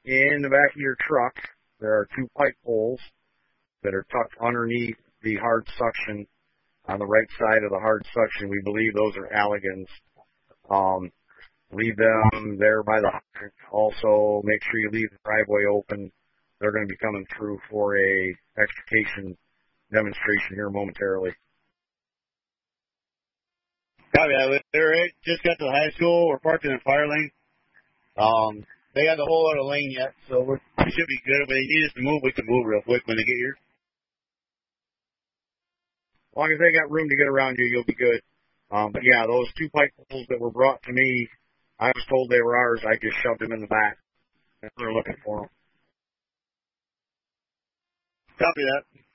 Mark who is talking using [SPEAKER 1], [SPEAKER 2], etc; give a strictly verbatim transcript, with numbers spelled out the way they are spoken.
[SPEAKER 1] in the back of your truck, there are two pipe poles that are tucked underneath the hard suction on the right side of the hard suction. We believe those are Alligans. Um, leave them there by the hydrant. Also, make sure you leave the driveway open. They're going to be coming through for a extrication demonstration here momentarily.
[SPEAKER 2] Copy that. They're right. Just got to the high school. We're parked in the fire lane. Um, they got the whole other lane yet, so we're, we should be good. If they need us to move, we can move real quick when they get here.
[SPEAKER 1] As long as they got room to get around you, you'll be good. Um, but yeah, those two pipe poles that were brought to me, I was told they were ours. I just shoved them in the back. They're looking for them.
[SPEAKER 2] Copy that.